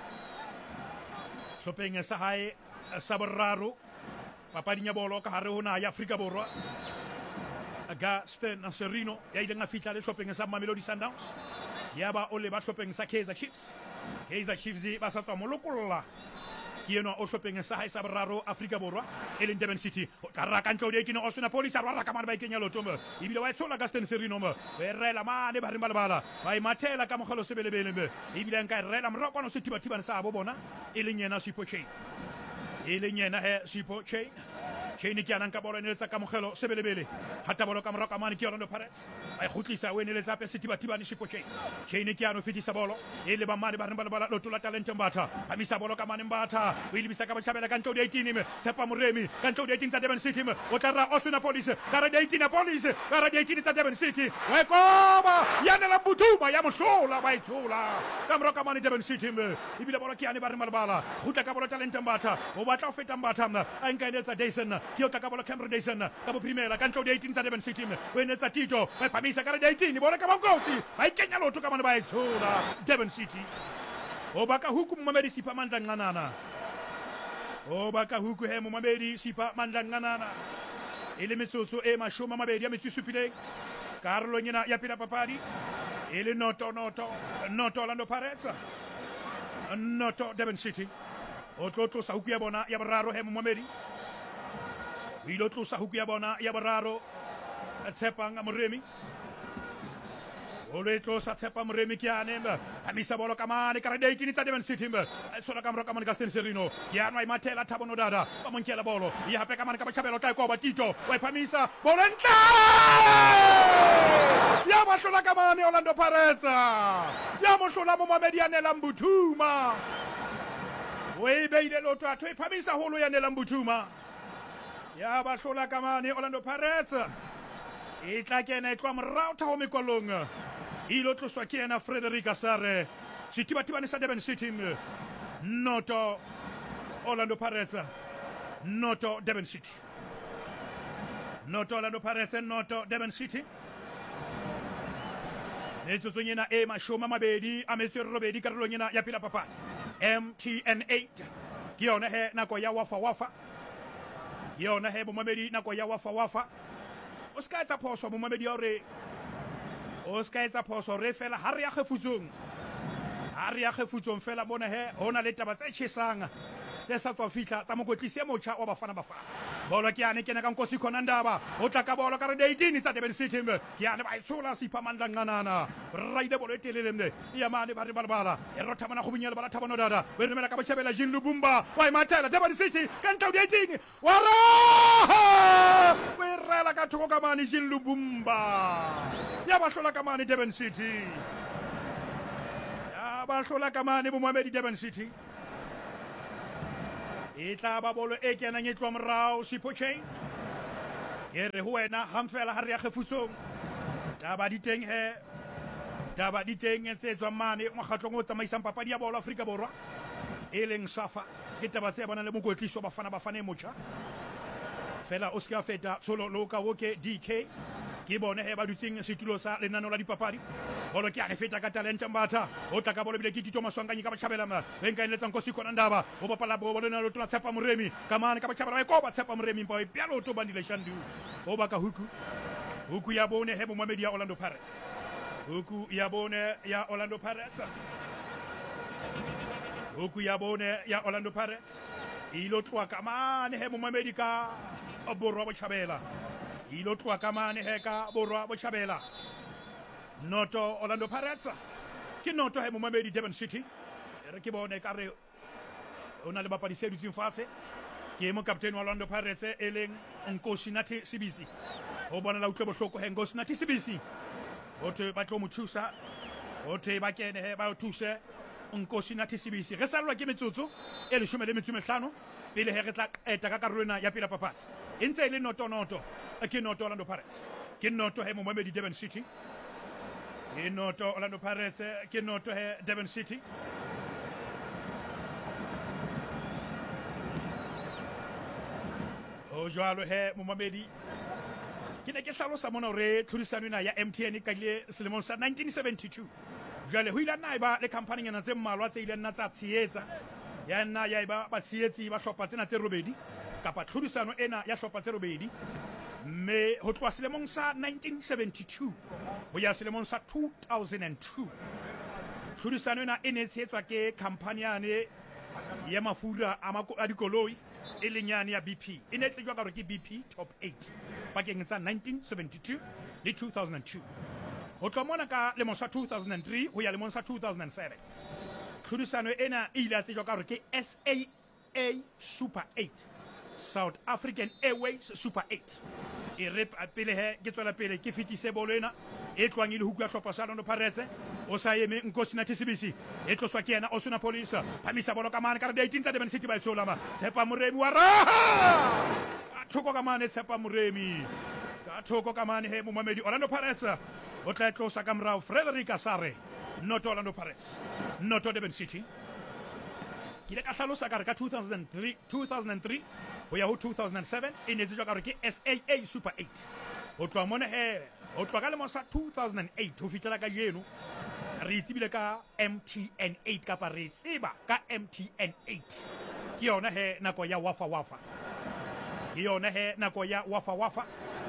Shopeng sa hae sa boraro papadi nya bolo ka hare hona ya Afrika Borwa Gaston Serino ya ile nga fitla le Shopeng sa Mamelodi Sundowns ya ba o le ba Shopeng sa Kaizer Chiefs Kaizer Chiefs ba sa tswa molokolla ke eno o Shopeng sa hae sa boraro Afrika Borwa e leng Durban City o tla ka ntlo de kino o sona police a rara ka mane ba ikenya lotomba ibile wa etsola Gaston Serino mo e rela mane ba ri balabala ba imathela ka mogalo sebelebele be ibile nka rela mroko no setiba tibana sa bo bona e leng yena Sipho Chain e leng yena he Sipho Chain Chain ke ana nka bolo ne letsa ka mogelo sebelebele hata bolo ka mroko mane ke Orlando Pirates ba ikhutlisa we ne letsa pe setiba tibana Sipho Chain Chain ke ano fitisa bolo e le ba mane ba ri balabala lotola talent mbatha amisa bolo ka mane mbatha o ilibisa ka bachabela ka ntlo eighteen me Tshepa Moremi ka ntlo eighteen tsa Durban City o tla ra Osuna Police ka ra eighteen Police ka ra eighteen tsa Durban City we koba yana la butuma ya mohlola ba itsula ka mroka mane Durban City me ibile bolo ke ane ba ri malabala khutla ka bolo talent mbatha o batla o feta mbatha a nka eletsa Dyson ke o tla ka bolo Cameron Dyson ka bo primera ka ntlo eighteen tsa Durban City me we netsa Tito ba phamisa ka ra eighteen bolo ka bangotsi ba ikenya lotho ka mane ba itsula Durban City o baka huku momamedi Sipha Mandla Nqanana o baka huku he momamedi Sipha Mandla Nqanana ele metsotso e mashome a mabedi ya metso e supileng karolong ena ya pele papadi ele noto noto noto Orlando Pirates noto Durban City o tlo tlosa huku ya bona ya boraro he momamedi o ilo tlosa huku ya bona ya boraro Tshepa Moremi o le tlosa Tshepa Moremi ke ane phamisa bolo ka mane ka ra eighteen tsa Durban City sola ka mro ka mane Gaston Serino ke ana imathela Thabo Nodada ba monkela bolo ya hape ka mane ka bachabelo tla ko ba Tito wa phamisa bolo ntle ya mahlola ka mane Orlando Pirates ya mohlola mo mamediane la Mbuthuma we beile lotho a thwe phamisa holo ya Nela Mbuthuma ya ba hlola ka mane Orlando Pirates e tla kena e tloa morao thaho mekwalong ilo tloswa ke ena Frederick Asare setibatibane sa Durban City noto Orlando Pirates noto Durban City noto Orlando Pirates noto Durban City netsotsong ena e mashome a mabedi a metso e robedi karolong ena ya pela papadi M T N eight ke yona he nako ya wafa wafa ke yona he bomamedi nako ya wafa wafa o ska etsa phoso bomamedi ya hore o ska etsa phoso re fela ha re ya kgefutsong ha re ya kgefutsong fela bona he hona le taba tse tshesang tse sa tswa fihla tsa mokotlisi e motjha wa Bafana Bafana bolo ke ane kena ka Nkosi khona Ndaba o tla ka bolo ka re eighteen tsa Durban City ke ane ba itsola Sipha Mandla Nqanana raide bolo e telele mne ya mane ba re balabala e rotha bona go bunyela bala Thabo Nodada we re mela ka bachabela Jean Lubumba wa imathela Durban City ka ntlo eighteen wa ra we rela ka thoko ka mane Jean Lubumba ya ba hlola ka mane Durban City ya ba hlola ka mane bomamedi Durban City e tla ba bolo e kenang e tloa morao Sipho Chain ke re ho wena hamfela ha re ya kgefutsong taba di teng he taba di teng tse tswa mane mokgatlong o tsamaisang papadi ya bolo Afrika Borwa e leng SAFA ke taba tse bona le mokotliso Bafana Bafana e motjha fela o ska feta solo loka woke D K ke bone he ba dutseng setulo sa lenano la dipapadi bolo ke ane feta ka talent mbatha o tla ka bolo bile ke tito maswanganyi ka batjhabela ma benka inetsa nkosi khona ndaba o bapala bolo na lo tla tshepa moremi ka mane ka batjhabela ba ikoba tshepa moremi mpa pialo to bandile shandu o baka huku huku ya bone he Mohamed ya Orlando Pirates huku ya bone ya Orlando Pirates huku ya bone ya Orlando Pirates ilo tloa ka mane he Mohamed ka borwa botjhabela ilo tloa ka mane he ka borwa botjhabela noto Orlando Pirates ke noto he Mohamed Durban City re ke bone ka re ona le bapadi se dutse fatshe ke mo captain wa Orlando Pirates e leng Nkosi Nathi Sibisi o bona la utlwe bohloko he Nkosi Nathi Sibisi o te ba tlo mo thusa o te ba kene he ba o thuse Nkosi Nathi Sibisi re salwa ke metsotso e le shome le metso mehlano pele he re tla eta ka karolwana ya pela papadi e ntse ile noto noto ke noto Orlando Pirates ke noto he Mohamed Durban City ke noto Orlando Pirates ke noto he Durban City o jwalo he Mohamed ke ne ke hlalosa mona hore tlhodisano ena ya M T N ka ile selemong sa nineteen seventy-two jwale ho ile na iba le company yana tse mmalwa tse ile nna tsa tsheetsa ya nna ya iba ba tsheetsi ba hlopha tsena tse robedi kapa tlhodisano ena ya hlopha tse robedi mme ho tloha selemong sa nineteen seventy-two ho ya selemong sa two thousand two tlhodisano ena e ne tsheetswa ke company yane ya mafura a dikoloi e lenyane ya B P e ne tsejwa ka hore ke B P Top eight bakeng tsa nineteen seventy-two le two thousand two ho tloha mona ka lemong sa two thousand three ho ya lemong sa two thousand seven tlhodisano ena e ile a tsejwa ka hore ke S A A Super eight South African Airways Super eight e re pele he ke tswela pele ke fitise bolo ena e tloang ile hukwa hlopha sa Orlando Pirates o sa yeme Nkosi Nathi Sibisi e tloswa ke yena o sona police phamisa bolo ka mane ka re eighteen tsa Durban City ba itsolama tshepa moremi wa raha thoko ka mane tshepa moremi ka thoko ka mane he Mohamed Orlando Pirates o tla tlosa ka mrao Frederick Asare not Orlando Pirates not Durban City kile ka hlalosa ka re ka two thousand three two thousand three ho ya ho two thousand seven e ne tsejwa ka re ke S A A Super eight o tloa mona he o tloa ka lemong sa two thousand eight ho fitela ka yeno re itsebile ka M T N eight kapa re tseba ka M T N eight ke yona he nako ya wafa wafa ke yona he nako ya wafa wafa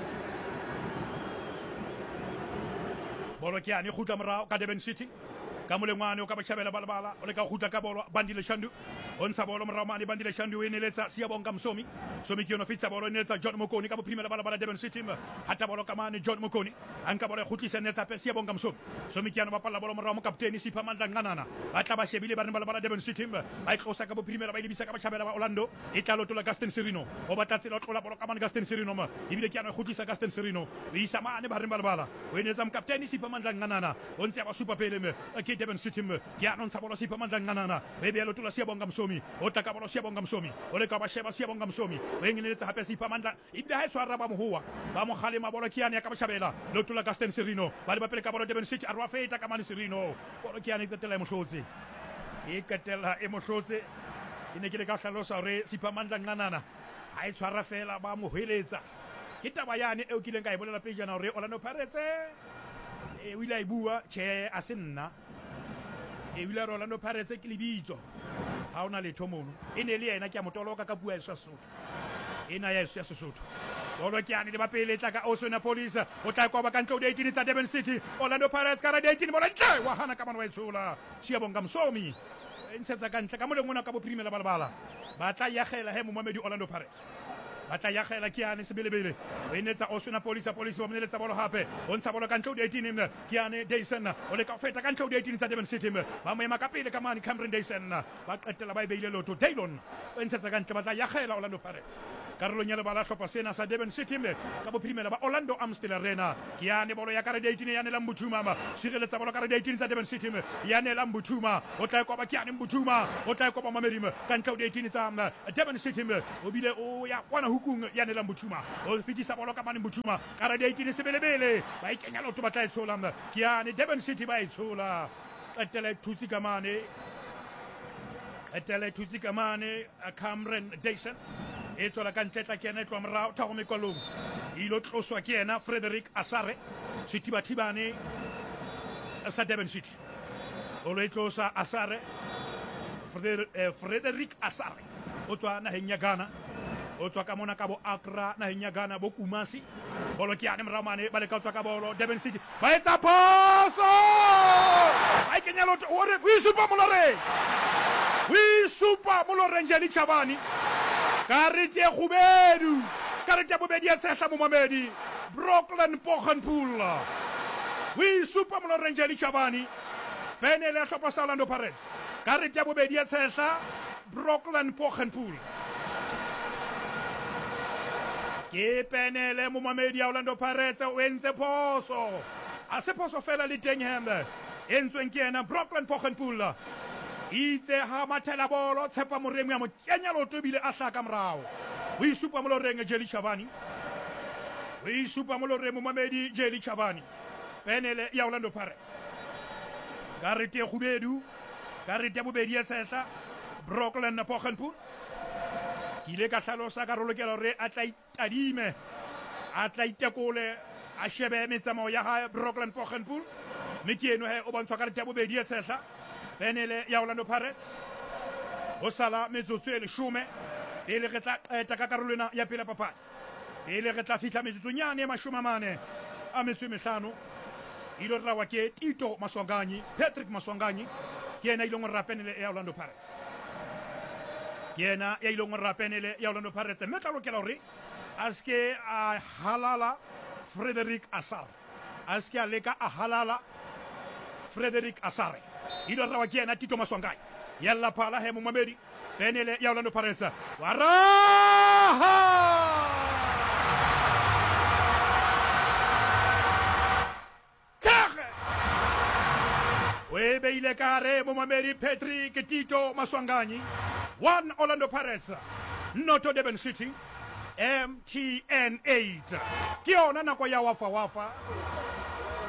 bolo ke ane khutla morao ka Durban City ka molengwane o ka batjhabela balabala o le ka khutla ka bolo bandile shandu o ntsha bolo morao mane bandile shandu e neletsa Siyabonga Msomi Msomi ke yona fitsa bolo e neletsa John Mokoni ka bophrimela balabala Durban City hata bolo ka mane John Mokoni anka bolo e khutlisa netsa pe Siyabonga Msomi Msomi ke yana bapala bolo morao mo captain Sipha Mandla Nganana ba tla ba shebile ba re balabala Durban City ba e tlosa ka bophrimela ba ile bisa ka batjhabela ba Orlando e tla lotola Gaston Sirino o batla tsela o tlola bolo ka mane Gaston Sirino ma ebile ke yana e khutlisa Gaston Sirino e isa mane ba re balabala o enetsa mo captain Sipha Mandla Nganana o ntse ba super pele me ke Durban City me ke yana ntsa bolo Sipha Mandla Nganana be be lotola Siyabonga Msomi o tla ka bolo Siyabonga Msomi o le ka ba sheba Siyabonga Msomi o engeletsa hape Sipha Mandla ibile ha e tshwara ba mohuwa ba mo khalema bolo ke yana ya ka batjhabela lotola Gaston Sirino ba le ba pele ka bolo Durban City arwa feta ka mane Sirino bolo ke yana e qetela e mohlotse e qetela e mohlotse ke ne ke le ka hlalosa hore Sipha Mandla Nganana ha e tshwara fela ba mo hweletsa ke taba yane eo kileng ka e bolela pejana hore Orlando Pirates e wila e bua che a se nna e wila Orlando Pirates ke lebitso ha ona letho mono e ne le yena ke a motoloka ka bua e Sesotho ena ya ya Sesotho bolo ke ane le ba pele tla ka Osona Police o tla kwa ba ka ntlo di eighteen tsa Durban City Orlando Pirates ka ra di eighteen bola ntle wa hana ka mane wa itsola Siyabonga Msomi e ntshetsa ka ntle ka mo le mona ka bophrimela balabala ba tla ya gela he Mohamed Orlando Pirates ba tla ya gela ke ane sebelebele o enetsa Osona Police Police ba mneletsa bolo hape o ntsha bolo ka ntlo di eighteen ke ane Dyson o le ka feta ka ntlo di eighteen tsa Durban City ba mo ema ka pele ka mane Cameron Dyson ba qetela ba beile lotho Daylon o ntshetsa ka ntle ba tla ya gela Orlando Pirates karolo nyalo ba la hlopha sena sa Durban City ka bophrimela ba Orlando Amstel Arena ke ane bolo ya ka re eighteen ya ne la Mbuthuma ma sireletsa bolo ka re eighteen tsa Durban City ya ne la Mbuthuma o tla kwa ba ke ane Mbuthuma o tla kwa ba Mamerima ka ntlo di eighteen tsa Durban City o bile o ya kwana hukung ya ne la Mbuthuma o fitisa bolo ka mane Mbuthuma ka re eighteen sebelebele ba ikenya lotho ba tla itshola ke ane Durban City ba itshola qetela thutsi ka mane qetela thutsi ka mane Cameron Dyson e tsola ka ntletla ke ena e tloa morao thago mekwalong ilo tloswa ke ena Frederick Asare setibathibane sa Durban City o lo itlosa Asare Frederick Asare o tswa naheng ya Ghana o tswa ka mona ka bo Accra naheng ya Ghana bo Kumasi bolo ke ane mramane ba le ka tswa ka bolo Durban City ba etsa phoso ai kenya lo ore o isupa molore o isupa molore Njeli Chabani karete khubedu karete bobedi ya sehla mo mamedi Brooklyn Pochenpool o isupa molore Njeli Chabani penele ya hlopha sa Orlando Pirates karete ya bobedi ya sehla Brooklyn Pochenpool ke penele mo mamedi ya Orlando Pirates o entse phoso a se phoso fela le teng hembe entsweng ke ena Brooklyn Pochenpool itse ha mathela bolo tshepa moremi ya mo kenya lo tobile a hlaka morao o isupa moloreng Njeli Chabani o isupa moloreng mo mamedi Njeli Chabani penele ya Orlando Pirates karete e khubedu karete ya bobedi ya sehla Brooklyn Pochenpool ile ka hlalosa ka rolokela hore a tla itadime a tla itekole a shebe metsamao ya ha Brooklyn Pochenpool mme ke eno he o bontshwa karete ya bobedi ya sehla penele ya Orlando Pirates o sala metsotso e leshome pele re tla qeta ka karolwana ya pele papadi pele re tla fihla metsotsonyane ya mashome a mane a metso e mehlano ilo rawa ke Tito Maswanganyi Patrick Maswanganyi ke ena ile ngora penele ya Orlando Pirates yena ya ile ngora penele ya Orlando Pirates mme tla lokela hore aske a halala Frederick Asare aske a leka a halala Frederick Asare ilo rawa ke ena Tito Maswanganyi yalla phala he mo mamedi penele ya Orlando Pirates waraha Webe ile kare mo mamedi Patrick Tito Maswanganyi one Orlando Pirates Noto Durban City M T N eight ke yona nako ya wafa wafa